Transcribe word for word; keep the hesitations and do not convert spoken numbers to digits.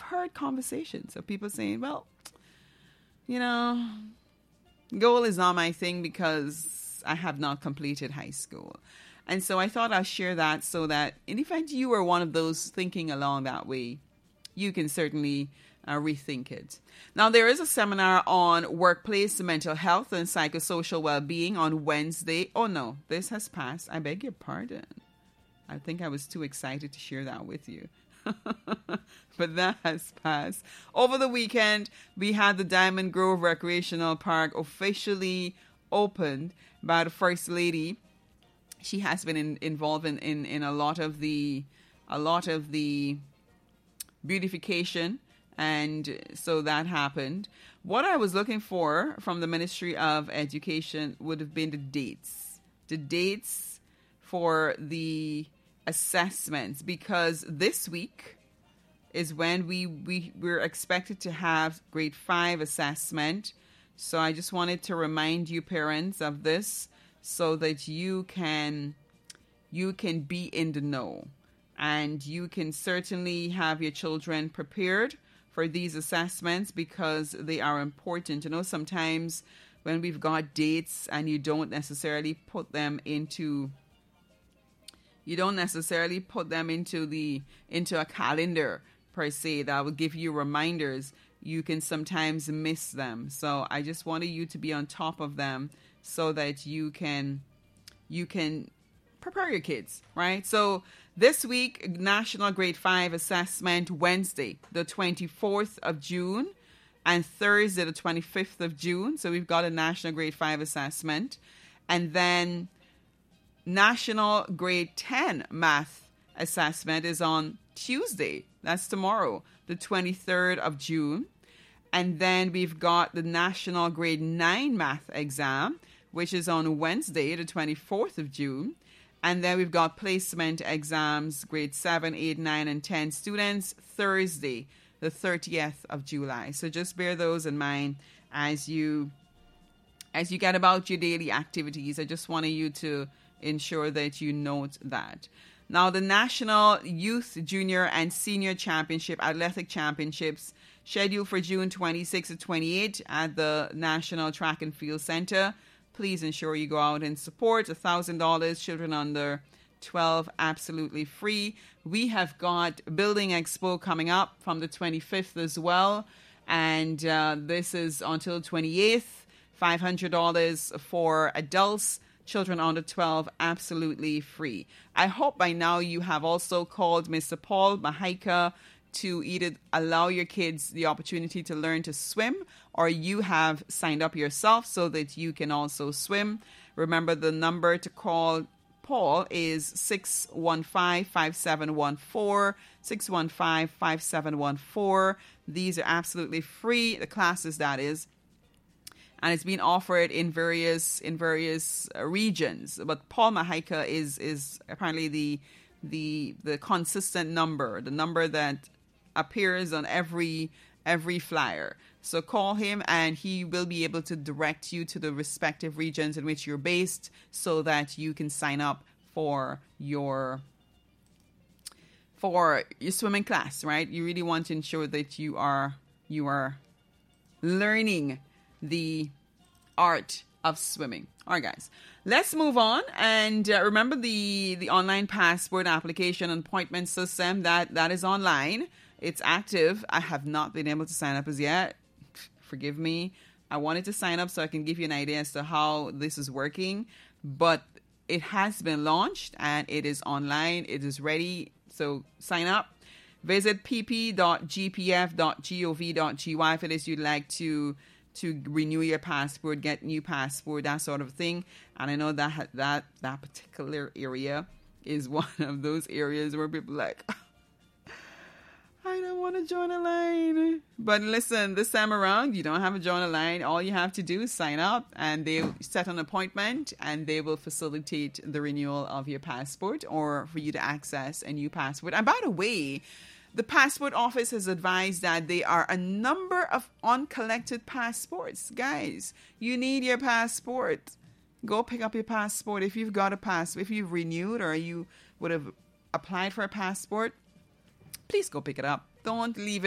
heard conversations of people saying, well, you know, goal is not my thing because I have not completed high school. And so I thought I'd share that so that in fact you are one of those thinking along that way, you can certainly uh, rethink it. Now, there is a seminar on workplace mental health and psychosocial well-being on Wednesday. Oh, no, this has passed. I beg your pardon. I think I was too excited to share that with you. But that has passed. Over the weekend, we had the Diamond Grove Recreational Park officially opened by the First Lady. She has been in, involved in, in, in a lot of the a lot of the beautification, and so that happened. What I was looking for from the Ministry of Education would have been the dates. The dates for the assessments, because this week is when we, we, we're expected to have grade five assessment. So I just wanted to remind you parents of this so that you can you can be in the know. And you can certainly have your children prepared for these assessments because they are important. You know, sometimes when we've got dates and you don't necessarily put them into you don't necessarily put them into the into a calendar per se that will give you reminders, you can sometimes miss them. So I just wanted you to be on top of them so that you can you can prepare your kids, right? So this week, National Grade five Assessment, Wednesday, the twenty-fourth of June, and Thursday, the twenty-fifth of June. So we've got a National Grade five Assessment. And then National Grade ten Math Assessment is on Tuesday. That's tomorrow, the twenty-third of June. And then we've got the National Grade nine Math Exam, which is on Wednesday, the twenty-fourth of June. And then we've got placement exams, grade seven, eight, nine, and ten students, Thursday, the thirtieth of July. So just bear those in mind as you as you get about your daily activities. I just wanted you to ensure that you note that. Now, the National Youth, Junior, and Senior Championship, Athletic Championships, scheduled for June twenty-sixth to twenty-eighth at the National Track and Field Center. Please ensure you go out and support. one thousand dollars, children under twelve, absolutely free. We have got Building Expo coming up from the twenty-fifth as well. And uh, this is until twenty-eighth. five hundred dollars for adults, children under twelve, absolutely free. I hope by now you have also called Mister Paul Mahaika to either allow your kids the opportunity to learn to swim, or you have signed up yourself so that you can also swim. Remember, the number to call Paul is six one five, five seven one four, six one five, five seven one four. These are absolutely free, the classes that is. And it's being offered in various in various uh, regions. But Paul Mahaika is is apparently the the the consistent number, the number that appears on every every flyer. So call him and he will be able to direct you to the respective regions in which you're based so that you can sign up for your for your swimming class, right? You really want to ensure that you are you are learning the art of swimming. All right, guys, let's move on. And uh, remember the, the online passport application and appointment system that, that is online. It's active. I have not been able to sign up as yet. Forgive me. I wanted to sign up so I can give you an idea as to how this is working. But it has been launched and it is online. It is ready. So sign up. Visit p p dot g p f dot gov dot g y if it is you'd like to to renew your passport, get new passport, that sort of thing. And I know that that that particular area is one of those areas where people are like, I don't want to join a line. But listen, this time around, you don't have to join a line. All you have to do is sign up and they set an appointment and they will facilitate the renewal of your passport or for you to access a new passport. And by the way, the passport office has advised that there are a number of uncollected passports. Guys, you need your passport. Go pick up your passport. If you've got a passport, if you've renewed or you would have applied for a passport, please go pick it up. Don't leave it